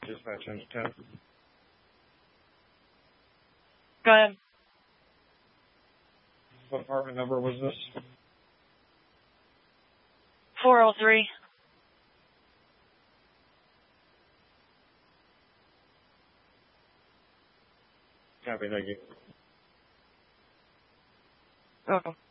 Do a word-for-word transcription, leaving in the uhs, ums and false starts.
dispatch into ten. Go ahead. What apartment number was this? four oh three. Copy, thank you. Okay.